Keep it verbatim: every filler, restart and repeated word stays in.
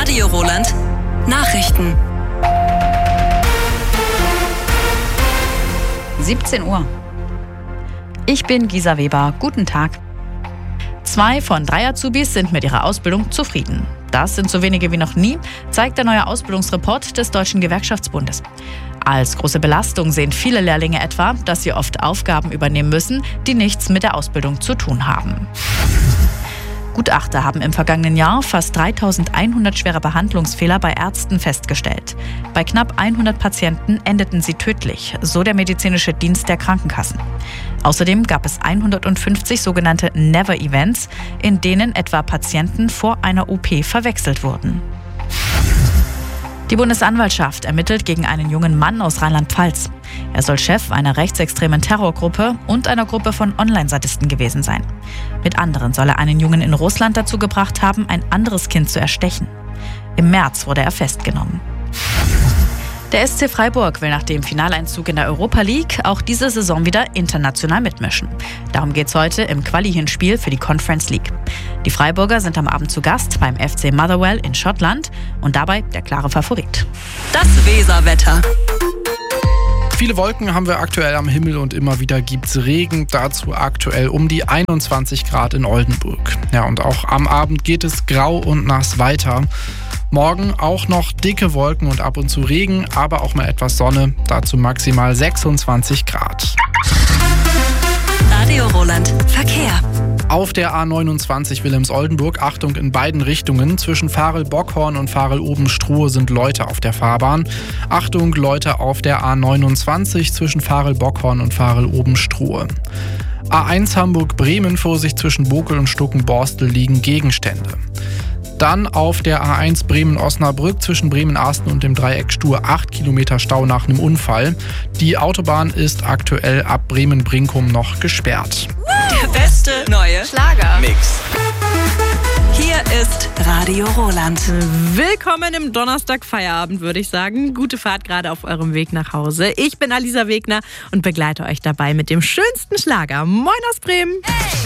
Radio Roland. Nachrichten. siebzehn Uhr. Ich bin Gisa Weber. Guten Tag. Zwei von drei Azubis sind mit ihrer Ausbildung zufrieden. Das sind so wenige wie noch nie, zeigt der neue Ausbildungsreport des Deutschen Gewerkschaftsbundes. Als große Belastung sehen viele Lehrlinge etwa, dass sie oft Aufgaben übernehmen müssen, die nichts mit der Ausbildung zu tun haben. Gutachter haben im vergangenen Jahr fast dreitausendeinhundert schwere Behandlungsfehler bei Ärzten festgestellt. Bei knapp hundert Patienten endeten sie tödlich, so der medizinische Dienst der Krankenkassen. Außerdem gab es hundertfünfzig sogenannte Never-Events, in denen etwa Patienten vor einer O P verwechselt wurden. Die Bundesanwaltschaft ermittelt gegen einen jungen Mann aus Rheinland-Pfalz. Er soll Chef einer rechtsextremen Terrorgruppe und einer Gruppe von Online-Sadisten gewesen sein. Mit anderen soll er einen Jungen in Russland dazu gebracht haben, ein anderes Kind zu erstechen. Im März wurde er festgenommen. Der S C Freiburg will nach dem Finaleinzug in der Europa League auch diese Saison wieder international mitmischen. Darum geht's heute im Quali-Hinspiel für die Conference League. Die Freiburger sind am Abend zu Gast beim F C Motherwell in Schottland und dabei der klare Favorit. Das Weserwetter. Viele Wolken haben wir aktuell am Himmel und immer wieder gibt's Regen. Dazu aktuell um die einundzwanzig Grad in Oldenburg. Ja, und auch am Abend geht es grau und nass weiter. Morgen auch noch dicke Wolken und ab und zu Regen, aber auch mal etwas Sonne. Dazu maximal sechsundzwanzig Grad. Radio Roland. Verkehr. Auf der A neunundzwanzig Wilhelms-Oldenburg, Achtung in beiden Richtungen, zwischen Varel-Bockhorn und Varel-Oben-Strohe sind Leute auf der Fahrbahn. Achtung, Leute auf der A neunundzwanzig zwischen Varel-Bockhorn und Varel-Oben-Strohe. A eins Hamburg-Bremen, Vorsicht zwischen Bokel und Stuckenborstel liegen Gegenstände. Dann auf der A eins Bremen-Osnabrück zwischen Bremen-Arsten und dem Dreieck Stur acht Kilometer Stau nach einem Unfall. Die Autobahn ist aktuell ab Bremen-Brinkum noch gesperrt. Der beste neue Schlager-Mix. Hier ist Radio Roland. Willkommen im Donnerstag-Feierabend, würde ich sagen. Gute Fahrt gerade auf eurem Weg nach Hause. Ich bin Alisa Wegner und begleite euch dabei mit dem schönsten Schlager. Moin aus Bremen. Hey.